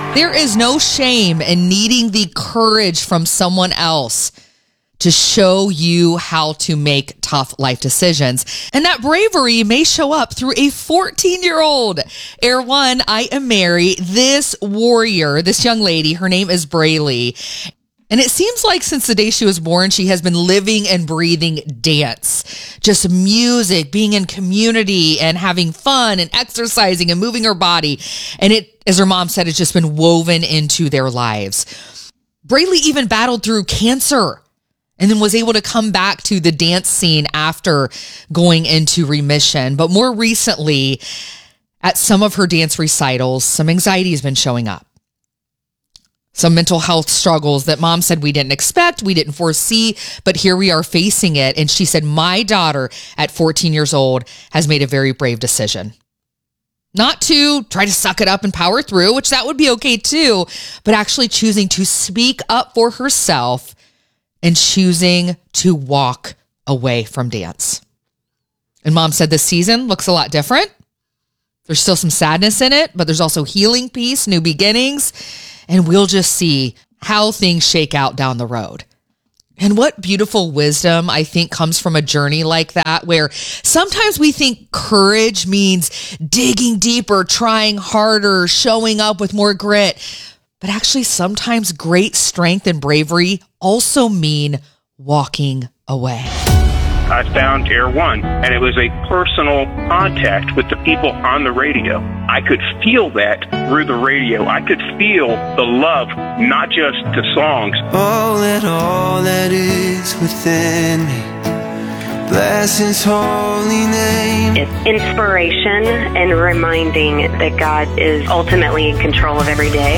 There is no shame in needing the courage from someone else to show you how to make tough life decisions. And that bravery may show up through a 14-year-old. Air One, I am Mary. This warrior, this young lady, her name is Braylee. And it seems like since the day she was born, she has been living and breathing dance. Just music, being in community and having fun and exercising and moving her body. And it, as her mom said, it's just been woven into their lives. Braylee even battled through cancer and then was able to come back to the dance scene after going into remission. But more recently, at some of her dance recitals, some anxiety has been showing up. Some mental health struggles that mom said we didn't expect, we didn't foresee, but here we are facing it. And she said, my daughter at 14 years old has made a very brave decision. Not to try to suck it up and power through, which that would be okay too, but actually choosing to speak up for herself and choosing to walk away from dance. And mom said this season looks a lot different. There's still some sadness in it, but there's also healing peace, new beginnings, and we'll just see how things shake out down the road. And what beautiful wisdom, I think, comes from a journey like that, where sometimes we think courage means digging deeper, trying harder, showing up with more grit. But actually, sometimes great strength and bravery also mean walking away. I found Air One, and it was a personal contact with the people on the radio. I could feel that through the radio. I could feel the love, not just the songs. Oh, let all that is within me bless His holy name. It's inspiration and reminding that God is ultimately in control of every day.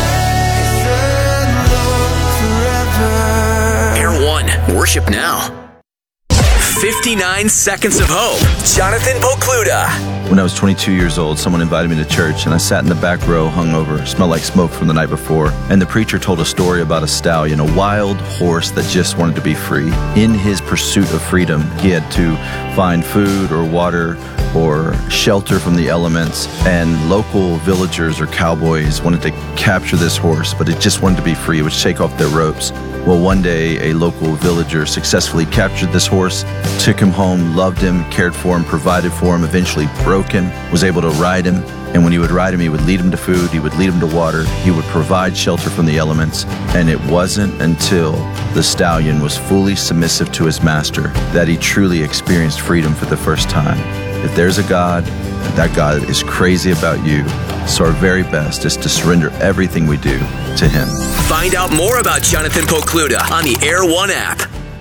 Air One, worship now. 59 Seconds of Hope. Jonathan Pokluda. When I was 22 years old, someone invited me to church, and I sat in the back row, hungover, smelled like smoke from the night before. And the preacher told a story about a stallion, a wild horse that just wanted to be free. In his pursuit of freedom, he had to find food or water or shelter from the elements, and local villagers or cowboys wanted to capture this horse, but it just wanted to be free. It would shake off their ropes. Well, one day, a local villager successfully captured this horse, took him home, loved him, cared for him, provided for him, eventually broke him, was able to ride him. And when he would ride him, he would lead him to food, he would lead him to water, he would provide shelter from the elements. And it wasn't until the stallion was fully submissive to his master that he truly experienced freedom for the first time. If there's a God, that God is crazy about you. So our very best is to surrender everything we do to Him. Find out more about Jonathan Pokluda on the Air One app.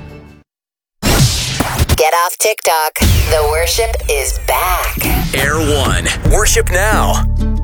Get off TikTok. The worship is back. Air One, worship now.